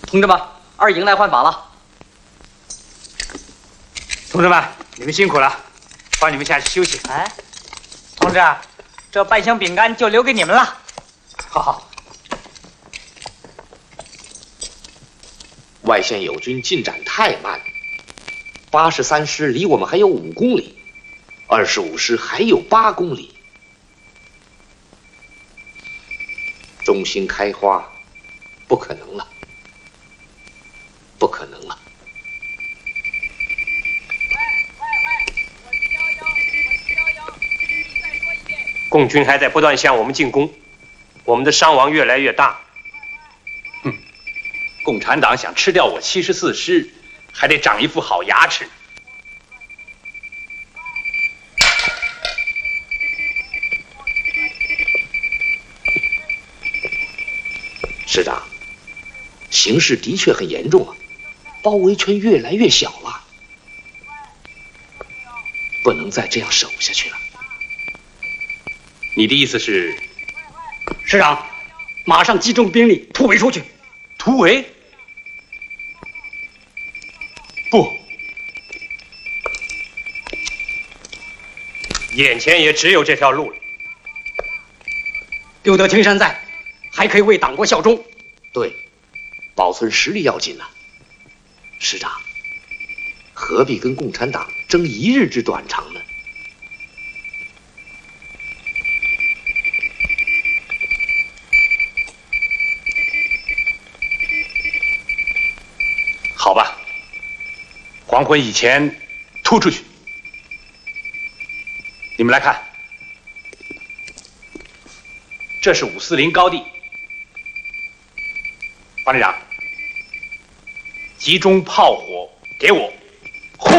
同志们，二营来换法了。 同志们，你们辛苦了，放你们下去休息。 哎，同志，这半箱饼干就留给你们了。 好。 外线友军进展太慢，83师离我们还有5公里，25师还有8公里。中心开花，不可能了，不可能了。 共军还在不断向我们进攻，我们的伤亡越来越大。 共产党想吃掉我74师，还得长一副好牙齿。 师长，形势的确很严重啊，包围圈越来越小了，不能再这样守下去了。 你的意思是？ 师长，马上集中兵力突围出去。 突围？不， 眼前也只有这条路了。 留得青山在，还可以为党国效忠。 对，保存实力要紧呐。师长，何必跟共产党争1日之短长呢？ 好吧，黄昏以前突出去。你们来看，这是540高地。方队长，集中炮火给我。